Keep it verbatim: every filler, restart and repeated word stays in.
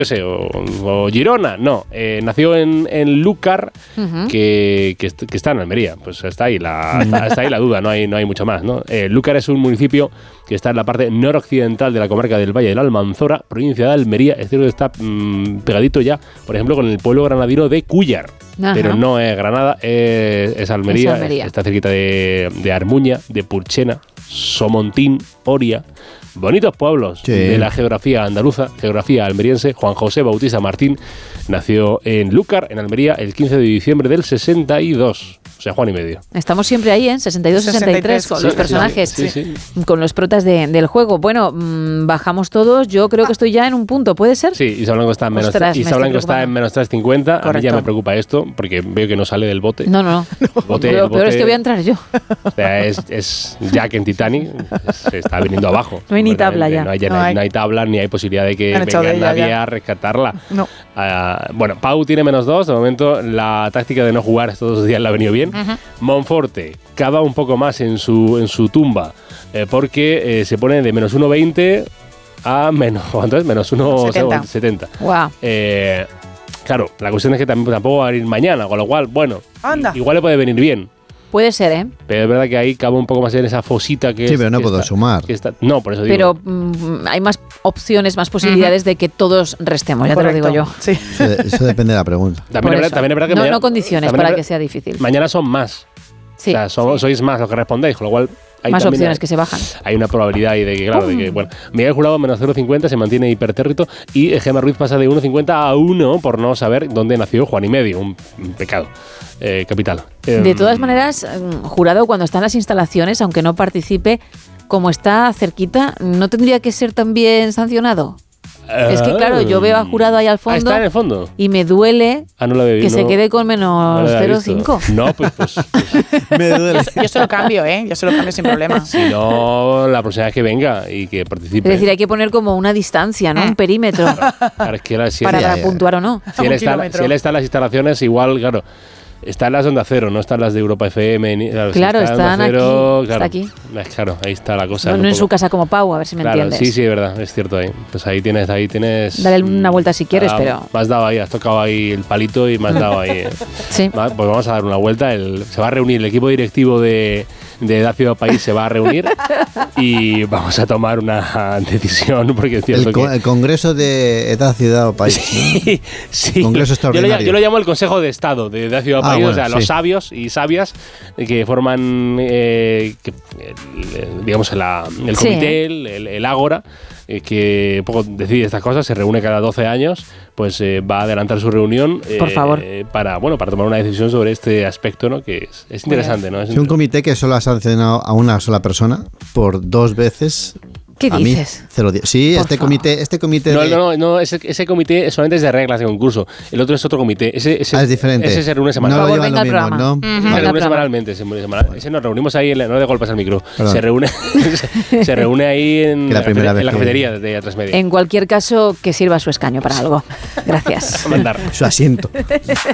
qué sé, o, o Girona, no, eh, nació en, en Lúcar, uh-huh. que, que, que está en Almería, pues está ahí la, está, está ahí la duda, no hay, no hay mucho más, ¿no? Eh, Lúcar es un municipio que está en la parte noroccidental de la comarca del Valle de la Almanzora, provincia de Almería, es decir, que está mmm, pegadito ya, por ejemplo, con el pueblo granadino de Cúllar. Ajá. Pero no es Granada, es, es, Almería, es Almería, está cerquita de, de Armuña, de Purchena, Somontín, Oria. Bonitos pueblos sí. de la geografía andaluza, geografía almeriense. Juan José Bautista Martín nació en Lúcar, en Almería, el quince de diciembre del sesenta y dos. O sea, Juan y medio. Estamos siempre ahí, en sesenta y dos sesenta y tres, con sí, los personajes, sí, sí, sí. con los protas de, del juego. Bueno, mmm, bajamos todos. Yo creo que estoy ya en un punto, ¿puede ser? Sí, Isa Blanco está en menos, Ostras, Isa Blanco está en menos tres cincuenta. A mí ya me preocupa esto, porque veo que no sale del bote. No, no, no. Bote, Lo peor es que voy a entrar yo. O sea, es, es Jack en Titanic, se está viniendo abajo. No hay ni tabla ya. No hay, ya no hay. no hay tabla, ni hay posibilidad de que venga de nadie ya. a rescatarla. No. Uh, bueno, Pau tiene menos dos. De momento, la táctica de no jugar estos dos días le ha venido bien. Uh-huh. Monforte cava un poco más en su, en su tumba, eh, porque eh, se pone de menos uno veinte a menos, ¿cuánto es? Menos uno setenta. Wow. Eh, claro, la cuestión es que tampoco, tampoco va a venir mañana, con lo cual, bueno, Anda. igual le puede venir bien. Puede ser, ¿eh? Pero es verdad que ahí cabe un poco más en esa fosita que Sí, es, pero no puedo está, sumar. Está, no, por eso digo. Pero mm, hay más opciones, más posibilidades uh-huh. de que todos restemos, ya Correcto. te lo digo yo. Sí. Eso, eso depende de la pregunta. También, es verdad, también es verdad que no, mañana, no condiciones para que sea difícil. Mañana son más. Sí. O sea, son, sí. sois más los que respondéis, con lo cual... Hay más opciones hay, que se bajan. Hay una probabilidad ahí de que, claro, de que, bueno, Miguel Jurado menos cero coma cincuenta se mantiene hipertérrito y Gemma Ruiz pasa de uno coma cincuenta a uno por no saber dónde nació Juan y medio, un, un pecado eh, capital. De eh, todas maneras, Jurado, cuando está en las instalaciones, aunque no participe, como está cerquita, ¿no tendría que ser también sancionado? Es que claro, yo veo a Jurado ahí al fondo, ah, está en el fondo y me duele ah, no que no, se quede con menos no cero coma cinco. No, pues, pues, pues. Me duele. Yo se lo cambio, ¿eh? Yo se lo cambio sin problema. Si no, la próxima vez que venga y que participe. Es decir, hay que poner como una distancia, ¿no? Un perímetro. Claro, es que la, si para ya, ya, puntuar o no. Si él, está, si él está en las instalaciones, igual, claro. Están las de Onda Cero, no están las de Europa F M. Ni, claro, claro si está están Cero, aquí. Claro, está aquí. Claro, ahí está la cosa. No, no en su casa como Pau, a ver si me claro, entiendes. Sí, sí, es verdad, es cierto ahí. Pues ahí tienes, ahí tienes. Dale una vuelta si quieres, ah, pero. Me has dado ahí, has tocado ahí el palito y me has dado ahí. Sí. Pues vamos a dar una vuelta. El, se va a reunir el equipo directivo de, de Edad Ciudad País, se va a reunir y vamos a tomar una decisión. Porque es cierto el, co- que, el Congreso de Edad Ciudad o País. Sí, ¿no? sí. Congreso extraordinario. Yo lo, yo lo llamo el Consejo de Estado de Edad Ciudad Ah, País, bueno, o sea, sí. los sabios y sabias que forman, eh, que, el, digamos, la, el comité, sí. el, el, el Ágora, eh, que un poco decide estas cosas, se reúne cada doce años, pues eh, va a adelantar su reunión eh, Por favor. para, bueno, para tomar una decisión sobre este aspecto, ¿no? Que es, es interesante, ¿no? Es es un comité que solo ha sancionado a una sola persona por dos veces. ¿Qué a dices? Mí, cero, sí, Por este favor. comité, este comité no, de... no, no, no, ese, ese comité solamente es de reglas de concurso. El otro es otro comité. Ese, ese, ah, es diferente. Ese se reúne No semanalmente. lo llevan lo mismo, programa. ¿no? Uh-huh. Se Venga, reúne semanalmente. Se semanal, ese nos reunimos ahí, en la, no de golpes al micro. Perdón. Se reúne se, se reúne ahí en, la, primera en vez la que... cafetería de A tres Media. En cualquier caso, que sirva su escaño para algo. Gracias. A mandar. Su asiento.